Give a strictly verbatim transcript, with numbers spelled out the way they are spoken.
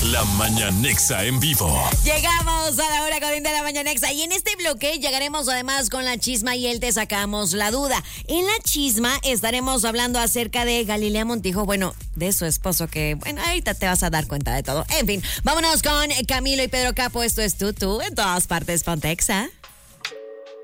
La Mañanexa en vivo. Llegamos a la hora corriente de la Mañanexa y en este bloque llegaremos además con la chisma y el te sacamos la duda. En la chisma estaremos hablando acerca de Galilea Montijo, bueno, de su esposo que, bueno, ahorita te vas a dar cuenta de todo. En fin, vámonos con Camilo y Pedro Capo. Esto es Tú, Tú, en todas partes, Pontexa.